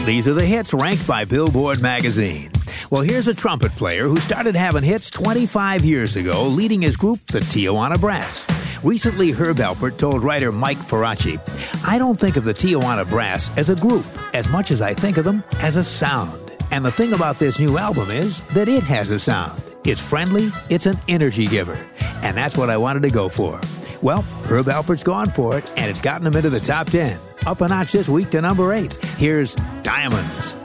These are the hits ranked by Billboard magazine. Well, here's a trumpet player who started having hits 25 years ago, leading his group, the Tijuana Brass. Recently, Herb Alpert told writer Mike Ferracci, "I don't think of the Tijuana Brass as a group as much as I think of them as a sound." And the thing about this new album is that it has a sound. It's friendly, it's an energy giver. And that's what I wanted to go for. Well, Herb Alpert's gone for it, and it's gotten him into the top 10. Up a notch this week to number 8. Here's Diamonds.